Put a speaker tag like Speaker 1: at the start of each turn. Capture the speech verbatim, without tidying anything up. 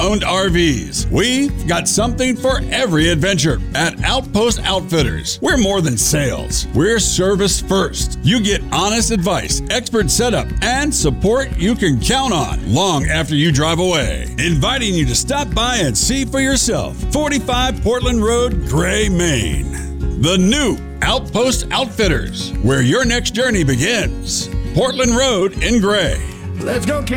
Speaker 1: owned R Vs. We've got something for every adventure at Outpost Outfitters. We're more than sales. We're service first. You get honest advice, expert setup, and support you can count on long after you drive away. Inviting you to stop by and see for yourself. forty-five Portland Road, Gray, Maine. The new Outpost Outfitters, where your next journey begins. Portland Road in Gray.
Speaker 2: Let's go,